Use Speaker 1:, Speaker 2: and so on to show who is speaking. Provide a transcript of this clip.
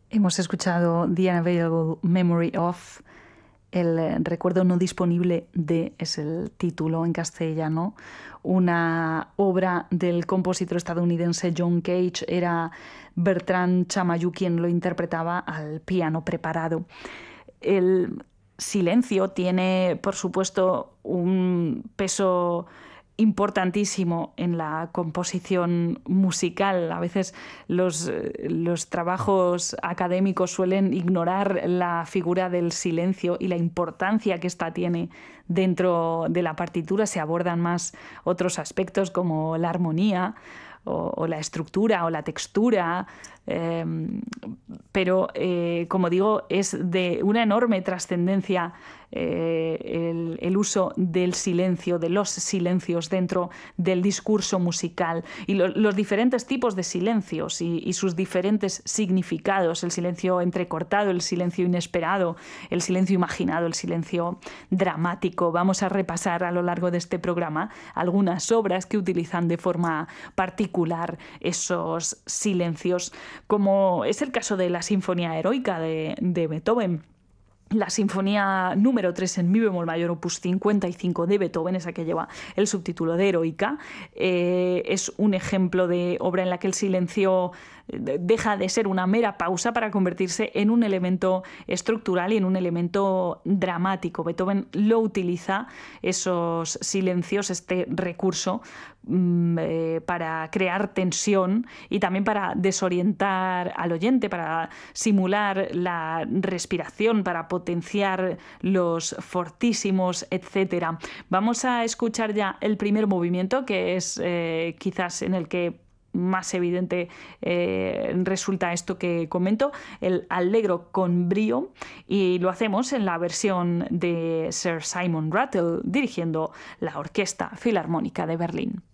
Speaker 1: Hemos escuchado The Unavailable Memory of, el recuerdo no disponible de, es el título en castellano, una obra del compositor estadounidense John Cage. Era Bertrand Chamayou quien lo interpretaba al piano preparado. El silencio tiene, por supuesto, un peso importantísimo en la composición musical. A veces los trabajos académicos suelen ignorar la figura del silencio y la importancia que ésta tiene dentro de la partitura. Se abordan más otros aspectos como la armonía o la estructura o la textura, pero como digo, es de una enorme trascendencia el uso del silencio, de los silencios dentro del discurso musical y los diferentes tipos de silencios y sus diferentes significados: el silencio entrecortado, el silencio inesperado, el silencio imaginado, el silencio dramático. Vamos a repasar a lo largo de este programa algunas obras que utilizan de forma particular esos silencios, como es el caso de la Sinfonía Heroica de Beethoven. La Sinfonía número 3 en mi bemol mayor, opus 55 de Beethoven, esa que lleva el subtítulo de Heroica, es un ejemplo de obra en la que el silencio deja de ser una mera pausa para convertirse en un elemento estructural y en un elemento dramático. Beethoven lo utiliza, esos silencios, este recurso, para crear tensión y también para desorientar al oyente, para simular la respiración, para potenciar los fortísimos, etc. Vamos a escuchar ya el primer movimiento, que es quizás en el que más evidente resulta esto que comento, el Allegro con brío, y lo hacemos en la versión de Sir Simon Rattle dirigiendo la Orquesta Filarmónica de Berlín.